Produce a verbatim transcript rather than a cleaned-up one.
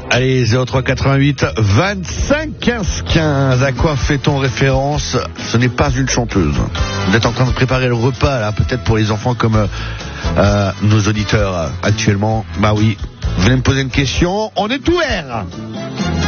Allez, zéro trois quatre-vingt-huit vingt-cinq quinze quinze. À quoi fait-on référence? Ce n'est pas une chanteuse. Vous êtes en train de préparer le repas, là, peut-être pour les enfants comme euh, nos auditeurs actuellement. Bah oui, vous venez me poser une question, on est ouvert.